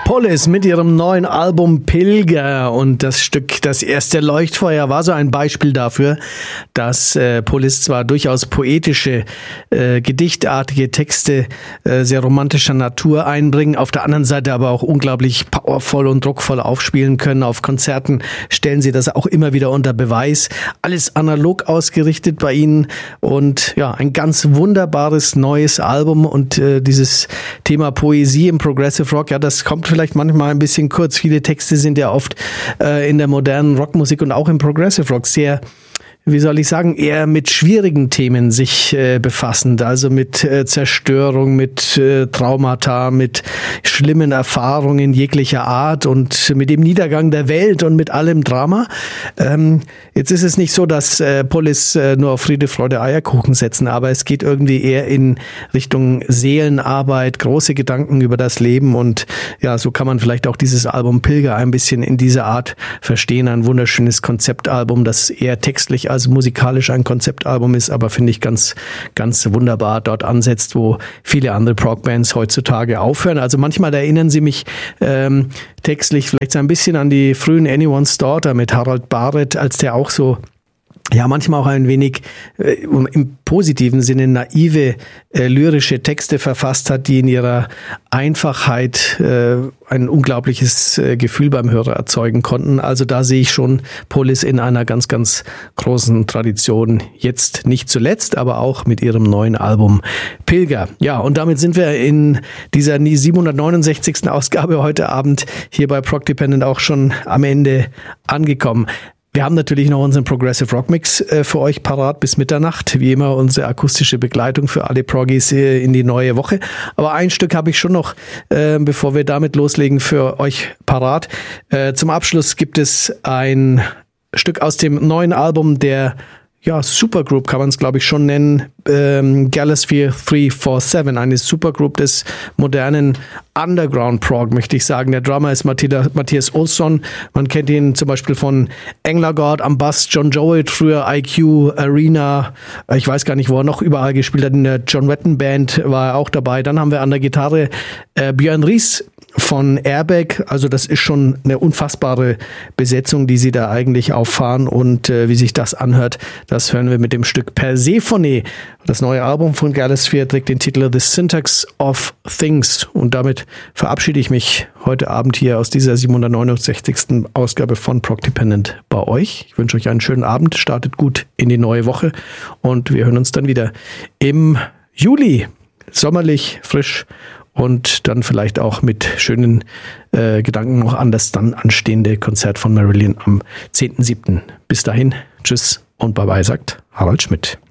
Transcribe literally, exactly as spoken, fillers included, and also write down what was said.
Police mit ihrem neuen Album Pilger, und das Stück Das erste Leuchtfeuer war so ein Beispiel dafür, dass äh, Police zwar durchaus poetische, äh, gedichtartige Texte äh, sehr romantischer Natur einbringen, auf der anderen Seite aber auch unglaublich powervoll und druckvoll aufspielen können. Auf Konzerten stellen sie das auch immer wieder unter Beweis. Alles analog ausgerichtet bei ihnen und ja, ein ganz wunderbares neues Album, und äh, dieses Thema Poesie im Progressive Rock, ja, das kommt vielleicht manchmal ein bisschen kurz. Viele Texte sind ja oft äh, in der modernen Rockmusik und auch im Progressive Rock sehr, wie soll ich sagen, eher mit schwierigen Themen sich äh, befassend, also mit äh, Zerstörung, mit äh, Traumata, mit schlimmen Erfahrungen jeglicher Art und mit dem Niedergang der Welt und mit allem Drama. Ähm, jetzt ist es nicht so, dass äh, Police äh, nur auf Friede, Freude, Eierkuchen setzen, aber es geht irgendwie eher in Richtung Seelenarbeit, große Gedanken über das Leben, und ja, so kann man vielleicht auch dieses Album Pilger ein bisschen in dieser Art verstehen. Ein wunderschönes Konzeptalbum, das eher textlich als musikalisch ein Konzeptalbum ist, aber finde ich ganz, ganz wunderbar dort ansetzt, wo viele andere Prog-Bands heutzutage aufhören. Also manchmal erinnern sie mich ähm, textlich vielleicht so ein bisschen an die frühen Anyone's Daughter mit Harold Barrett, als der auch so ja, manchmal auch ein wenig äh, im positiven Sinne naive, äh, lyrische Texte verfasst hat, die in ihrer Einfachheit äh, ein unglaubliches äh, Gefühl beim Hörer erzeugen konnten. Also da sehe ich schon Police in einer ganz, ganz großen Tradition. Jetzt nicht zuletzt, aber auch mit ihrem neuen Album Pilger. Ja, und damit sind wir in dieser siebenhundertneunundsechzigsten Ausgabe heute Abend hier bei Prog Dependent auch schon am Ende angekommen. Wir haben natürlich noch unseren Progressive Rock Mix äh, für euch parat bis Mitternacht. Wie immer unsere akustische Begleitung für alle Proggies äh, in die neue Woche. Aber ein Stück habe ich schon noch, äh, bevor wir damit loslegen, für euch parat. Äh, zum Abschluss gibt es ein Stück aus dem neuen Album der ja, Supergroup kann man es, glaube ich, schon nennen. Ähm, Galasphere drei vier sieben, eine Supergroup des modernen Underground Prog, möchte ich sagen. Der Drummer ist Matthias Olsson. Man kennt ihn zum Beispiel von Englagard am Bass, John Jowett, früher I Q, Arena. Ich weiß gar nicht, wo er noch überall gespielt hat. In der John Wetton Band war er auch dabei. Dann haben wir an der Gitarre äh, Björn Ries von Airbag. Also das ist schon eine unfassbare Besetzung, die sie da eigentlich auffahren, und äh, wie sich das anhört, das hören wir mit dem Stück Persephone. Das neue Album von Galasphere trägt den Titel The Syntax of Things, und damit verabschiede ich mich heute Abend hier aus dieser siebenhundertneunundsechzigsten Ausgabe von Prog Dependent bei euch. Ich wünsche euch einen schönen Abend, startet gut in die neue Woche, und wir hören uns dann wieder im Juli, sommerlich, frisch, und dann vielleicht auch mit schönen äh, Gedanken noch an das dann anstehende Konzert von Marillion am zehnten siebten Bis dahin, tschüss und bye bye, sagt Harald Schmidt.